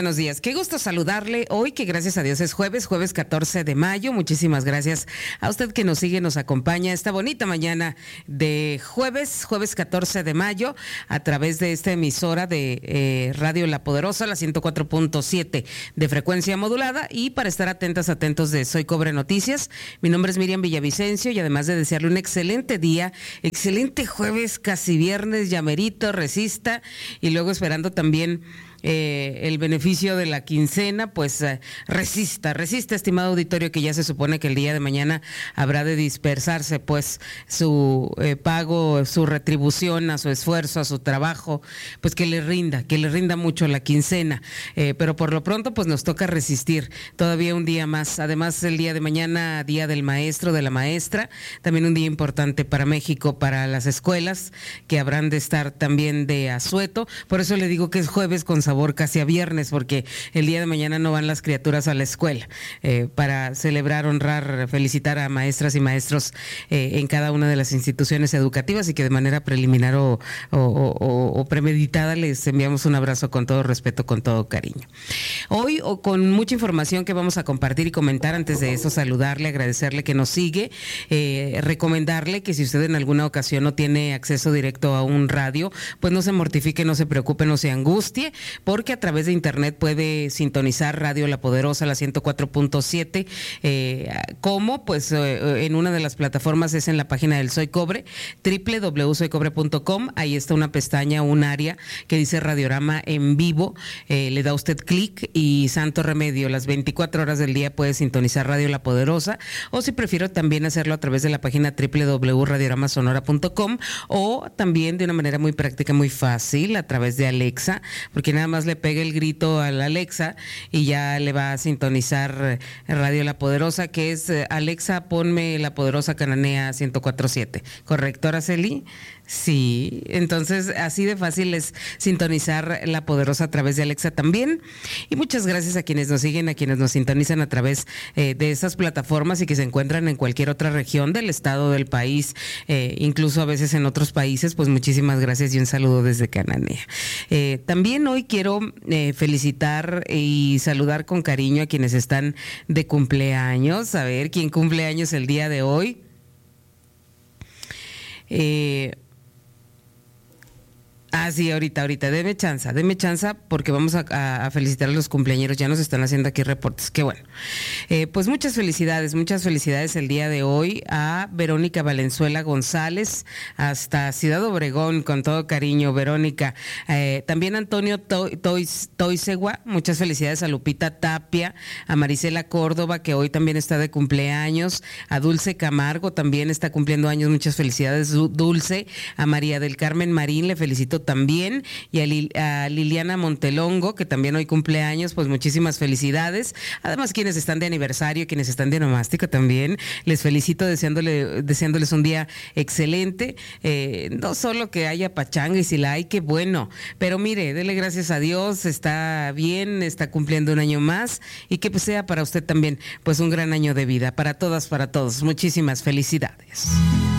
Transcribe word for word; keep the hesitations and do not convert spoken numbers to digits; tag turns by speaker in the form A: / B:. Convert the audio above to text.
A: buenos días. Qué gusto saludarle hoy, que gracias a Dios es jueves, jueves catorce de mayo. Muchísimas gracias a usted que nos sigue, nos acompaña esta bonita mañana de jueves, jueves catorce de mayo, a través de esta emisora de eh, Radio La Poderosa, la ciento cuatro punto siete de frecuencia modulada. Y para estar atentas, atentos de Soy Cobre Noticias, mi nombre es Miriam Villavicencio, y además de desearle un excelente día, excelente jueves, casi viernes, llamerito, resista, y luego esperando también Eh, el beneficio de la quincena, pues eh, resista, resista, estimado auditorio, que ya se supone que el día de mañana habrá de dispersarse pues su eh, pago, su retribución a su esfuerzo, a su trabajo, pues que le rinda, que le rinda mucho la quincena, eh, pero por lo pronto pues nos toca resistir todavía un día más. Además, el día de mañana, día del maestro, de la maestra, también un día importante para México, para las escuelas, que habrán de estar también de asueto. Por eso le digo que es jueves con sabor casi a viernes, porque el día de mañana no van las criaturas a la escuela eh, para celebrar, honrar, felicitar a maestras y maestros eh, en cada una de las instituciones educativas, y que de manera preliminar o, o, o, o premeditada les enviamos un abrazo con todo respeto, con todo cariño. Hoy, o con mucha información que vamos a compartir y comentar. Antes de eso, saludarle, agradecerle que nos sigue, eh, recomendarle que si usted en alguna ocasión no tiene acceso directo a un radio, pues no se mortifique, no se preocupe, no se angustie, porque a través de internet puede sintonizar Radio La Poderosa, la ciento cuatro punto siete, eh, como pues eh, en una de las plataformas es en la página del Soy Cobre, doble u doble u doble u punto soy cobre punto com. Ahí está una pestaña, un área que dice Radiorama en vivo, eh, le da usted clic y santo remedio, las veinticuatro horas del día puede sintonizar Radio La Poderosa, o si prefiero también hacerlo a través de la página doble u doble u doble u punto radiorama sonora punto com, o también de una manera muy práctica, muy fácil, a través de Alexa, porque nada más le pega el grito a la Alexa y ya le va a sintonizar Radio La Poderosa, que es Alexa, ponme La Poderosa Cananea ciento cuatro punto siete. ¿Correcto, Araceli? Sí, entonces así de fácil es sintonizar La Poderosa a través de Alexa también. Y muchas gracias a quienes nos siguen, a quienes nos sintonizan a través eh, de esas plataformas y que se encuentran en cualquier otra región del estado, del país, eh, incluso a veces en otros países. Pues muchísimas gracias y un saludo desde Cananea. Eh, también hoy quiero eh, felicitar y saludar con cariño a quienes están de cumpleaños. A ver, ¿quién cumple años el día de hoy? Eh... Ah, sí, ahorita, ahorita, deme chanza, deme chanza, porque vamos a, a, a felicitar a los cumpleañeros. Ya nos están haciendo aquí reportes, qué bueno. Eh, pues muchas felicidades, muchas felicidades el día de hoy a Verónica Valenzuela González, hasta Ciudad Obregón, con todo cariño, Verónica. Eh, también Antonio Toisegua, muchas felicidades a Lupita Tapia, a Marisela Córdoba, que hoy también está de cumpleaños, a Dulce Camargo, también está cumpliendo años, muchas felicidades, Dulce, a María del Carmen Marín, le felicito también, y a, Lil, a Liliana Montelongo, que también hoy cumple años, pues muchísimas felicidades. Además, quienes están de aniversario, quienes están de onomástico también, les felicito, deseándole, deseándoles un día excelente, eh, no solo que haya pachanga, y si la hay, qué bueno, pero mire, dele gracias a Dios, está bien, está cumpliendo un año más, y que pues sea para usted también pues un gran año de vida, para todas, para todos. Muchísimas felicidades.